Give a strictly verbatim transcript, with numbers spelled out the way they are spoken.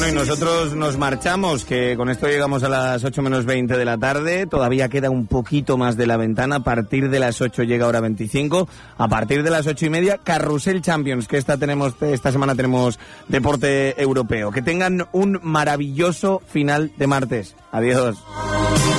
Y nosotros nos marchamos, que con esto llegamos a las ocho menos veinte de la tarde. Todavía queda un poquito más de la ventana. A partir de las ocho llega hora veinticinco. A partir de las ocho y media, Carrusel Champions, que esta tenemos esta semana tenemos deporte europeo. Que tengan un maravilloso final de martes. Adiós.